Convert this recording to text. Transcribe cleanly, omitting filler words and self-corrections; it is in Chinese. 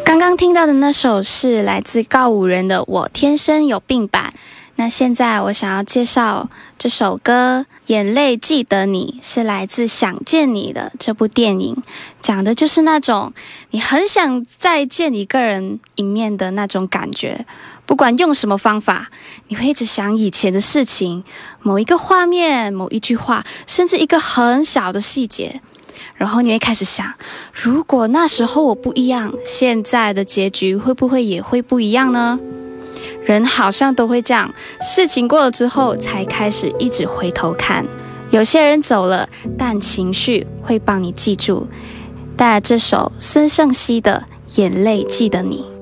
刚刚听到的那首是来自告五人的《我天生有病》版。那现在我想要介绍这首歌《眼泪记得你》，是来自《想见你》的这部电影，讲的就是那种你很想再见一个人一面的那种感觉。不管用什么方法，你会一直想以前的事情，某一个画面，某一句话，甚至一个很小的细节。然后你会开始想，如果那时候我不一样，现在的结局会不会也会不一样呢？人好像都会这样，事情过了之后才开始一直回头看。有些人走了，但情绪会帮你记住。带来这首孙盛希的《眼泪记得你》。